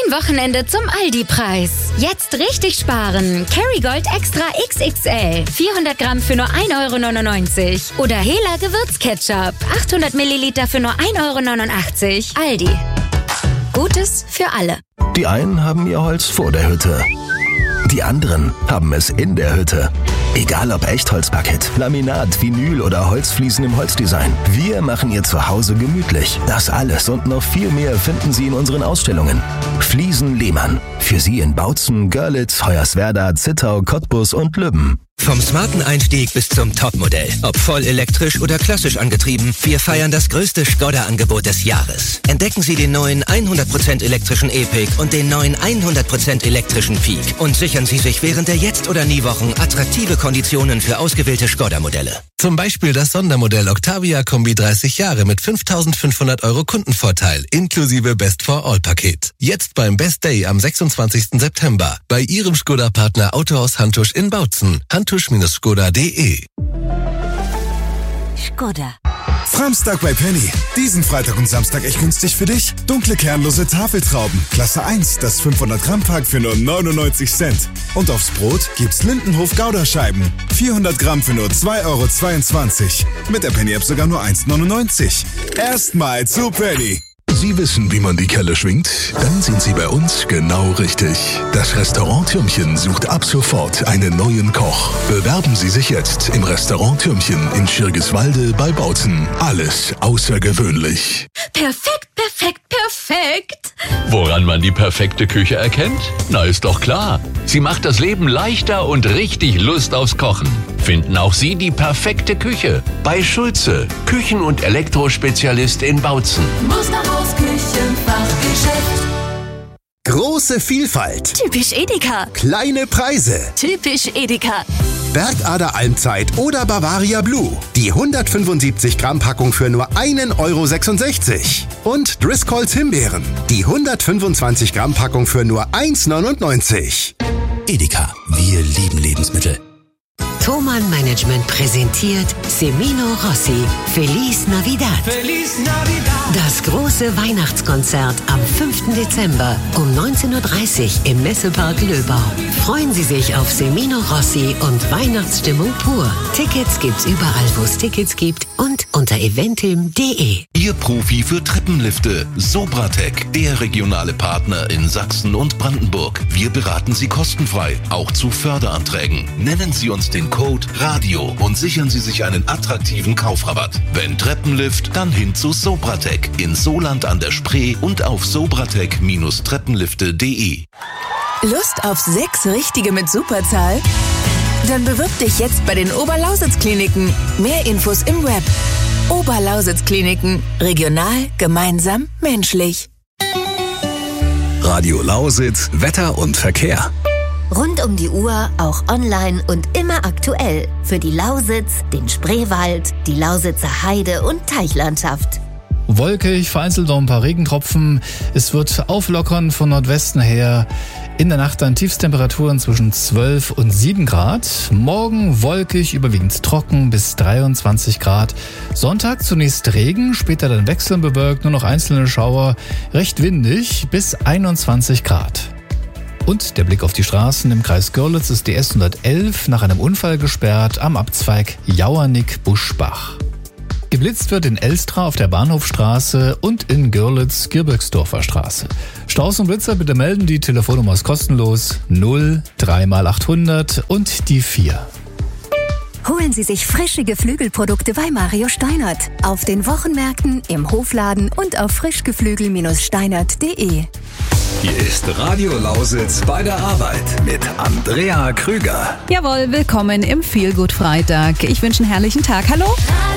Ein Wochenende zum Aldi-Preis. Jetzt richtig sparen. Kerrygold Extra XXL. 400 Gramm für nur 1,99 €. Oder Hela Gewürzketchup. 800 Milliliter für nur 1,89 €. Aldi. Gutes für alle. Die einen haben ihr Holz vor der Hütte. Die anderen haben es in der Hütte. Egal ob Echtholzparkett, Laminat, Vinyl oder Holzfliesen im Holzdesign. Wir machen Ihr Zuhause gemütlich. Das alles und noch viel mehr finden Sie in unseren Ausstellungen. Fliesen Lehmann. Für Sie in Bautzen, Görlitz, Hoyerswerda, Zittau, Cottbus und Lübben. Vom smarten Einstieg bis zum Topmodell. Ob voll elektrisch oder klassisch angetrieben, wir feiern das größte Skoda-Angebot des Jahres. Entdecken Sie den neuen 100% elektrischen E-Pick und den neuen 100% elektrischen Peak. Und sichern Sie sich während der Jetzt- oder Nie-Wochen attraktive Konditionen für ausgewählte Skoda-Modelle. Zum Beispiel das Sondermodell Octavia Kombi 30 Jahre mit 5.500 € Kundenvorteil inklusive Best-for-All-Paket. Jetzt beim Best Day am 26. September bei Ihrem Skoda-Partner Autohaus Hantusch in Bautzen. hantusch-skoda.de. Skoda. Framstag bei Penny. Diesen Freitag und Samstag echt günstig für dich. Dunkle kernlose Tafeltrauben. Klasse 1, das 500 Gramm Pack für nur 99 Cent. Und aufs Brot gibt's Lindenhof Gouda-Scheiben. 400 Gramm für nur 2,22 €. Mit der Penny-App sogar nur 1,99 €. Erstmal zu Penny. Sie wissen, wie man die Kelle schwingt? Dann sind Sie bei uns genau richtig. Das Restaurant Türmchen sucht ab sofort einen neuen Koch. Bewerben Sie sich jetzt im Restaurant Türmchen in Schirgiswalde bei Bautzen. Alles außergewöhnlich. Perfekt, perfekt, perfekt. Woran man die perfekte Küche erkennt? Na, ist doch klar. Sie macht das Leben leichter und richtig Lust aufs Kochen. Finden auch Sie die perfekte Küche bei Schulze, Küchen- und Elektrospezialist in Bautzen. Musterhaus Küchenfachgeschäft. Große Vielfalt. Typisch Edeka. Kleine Preise. Typisch Edeka. Bergader Almzeit oder Bavaria Blue. Die 175 Gramm Packung für nur 1,66 €. Und Driscolls Himbeeren. Die 125 Gramm Packung für nur 1,99 €. Edeka. Wir lieben Lebensmittel. Thomann Management präsentiert Semino Rossi. Feliz Navidad. Feliz Navidad. Das große Weihnachtskonzert am 5. Dezember um 19:30 Uhr im Messepark Löbau. Freuen Sie sich auf Semino Rossi und Weihnachtsstimmung pur. Tickets gibt's überall, wo es Tickets gibt und unter eventim.de. Ihr Profi für Treppenlifte. Sobratec, der regionale Partner in Sachsen und Brandenburg. Wir beraten Sie kostenfrei, auch zu Förderanträgen. Nennen Sie uns den Code RADIO und sichern Sie sich einen attraktiven Kaufrabatt. Wenn Treppenlift, dann hin zu Sobratec in Soland an der Spree und auf sobratec-treppenlifte.de. Lust auf 6 Richtige mit Superzahl? Dann bewirb dich jetzt bei den Oberlausitz-Kliniken. Mehr Infos im Web. Oberlausitz-Kliniken. Regional, gemeinsam, menschlich. Radio Lausitz, Wetter und Verkehr. Rund um die Uhr, auch online und immer aktuell. Für die Lausitz, den Spreewald, die Lausitzer Heide- und Teichlandschaft. Wolkig, vereinzelt noch ein paar Regentropfen. Es wird auflockern von Nordwesten her. In der Nacht dann Tiefstemperaturen zwischen 12 und 7 Grad. Morgen wolkig, überwiegend trocken bis 23 Grad. Sonntag zunächst Regen, später dann wechselnd bewölkt, nur noch einzelne Schauer. Recht windig bis 21 Grad. Und der Blick auf die Straßen. Im Kreis Görlitz ist die S111 nach einem Unfall gesperrt am Abzweig Jauernick-Buschbach. Geblitzt wird in Elstra auf der Bahnhofstraße und in Görlitz Gebirgsdorfer Straße. Staus und Blitzer bitte melden, die Telefonnummer ist kostenlos 0 3x800 und die 4. Holen Sie sich frische Geflügelprodukte bei Mario Steinert. Auf den Wochenmärkten, im Hofladen und auf frischgeflügel-steinert.de. Hier ist Radio Lausitz bei der Arbeit mit Andrea Krüger. Jawohl, willkommen im Feelgood Freitag. Ich wünsche einen herrlichen Tag. Hallo?